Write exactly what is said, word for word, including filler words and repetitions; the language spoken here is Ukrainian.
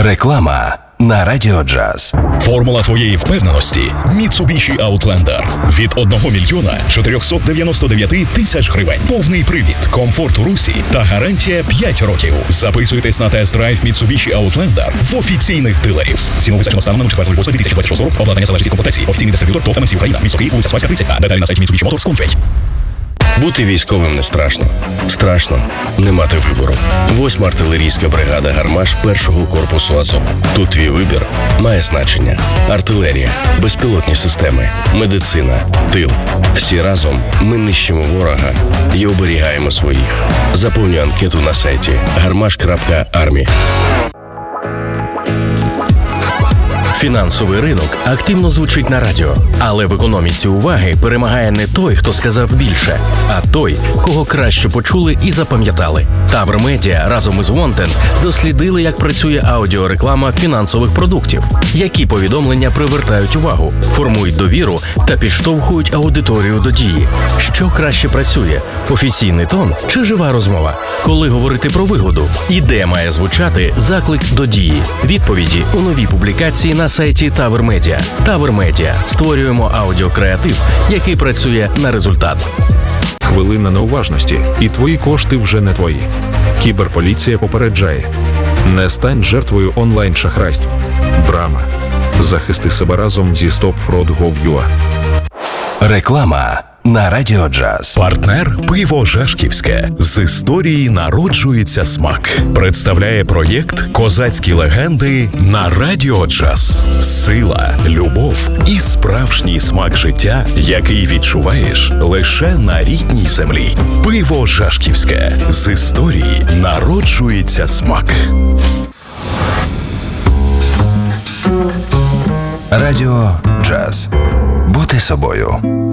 Реклама на Радіо Джаз. Формула твоєї впевненості – Mitsubishi Outlander. Від одного мільйона чотирьохсот дев'яносто дев'яти тисяч гривень. Повний привід, комфорт у русі та гарантія п'ять років. Записуйтесь на тест-драйв Mitsubishi Outlander в офіційних дилерів. Ціну визначено станом на четвертого лютого дві тисячі двадцять шостого року. Обладнання залежить від комплектації. Офіційний дистриб'ютор ТОВ ем ем сі Україна. Місто Київ, вулиця Спаська, тридцять А. Деталі на сайті Mitsubishi Motors точка com. Бути військовим не страшно. Страшно не мати вибору. Восьма артилерійська бригада «Гармаш» першого корпусу Азов. Тут твій вибір має значення. Артилерія, безпілотні системи, медицина, тил. Всі разом ми нищимо ворога і оберігаємо своїх. Заповнюй анкету на сайті гармаш крапка армі. Фінансовий ринок активно звучить на радіо, але в економіці уваги перемагає не той, хто сказав більше, а той, кого краще почули і запам'ятали. Тавр Медіа разом із Wanted дослідили, як працює аудіореклама фінансових продуктів, які повідомлення привертають увагу, формують довіру та підштовхують аудиторію до дії. Що краще працює – офіційний тон чи жива розмова? Коли говорити про вигоду? І де має звучати заклик до дії? Відповіді у новій публікації на сайті Тавр Медіа. Тавр Медіа. Створюємо аудіокреатив, який працює на результат. Хвилина неуважності, і твої кошти вже не твої. Кіберполіція попереджає. Не стань жертвою онлайн-шахрайств. Брама. Захисти себе разом зі стоп фрод точка гов точка ю а. Реклама на Радіо Джаз. Партнер «Пиво Жашківське». З історії народжується смак. Представляє проєкт «Козацькі легенди» на Радіо Джаз. Сила, любов і справжній смак життя, який відчуваєш лише на рідній землі. «Пиво Жашківське». З історії народжується смак. Радіо Джаз. Бути собою.